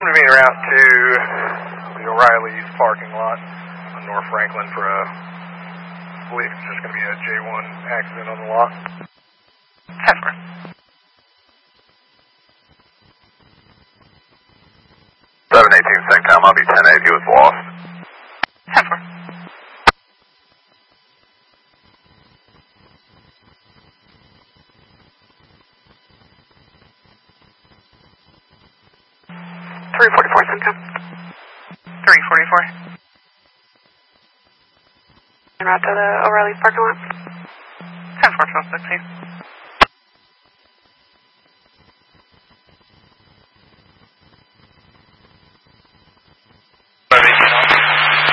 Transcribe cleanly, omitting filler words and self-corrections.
Moving around to the O'Reilly's parking lot on North Franklin for I believe it's just going to be a J1 accident on the lot. 718 same time, I'll be 10-8, he was lost. 10-4. Three 44. En route to the O'Reilly's parking lot. 10-4, 1216.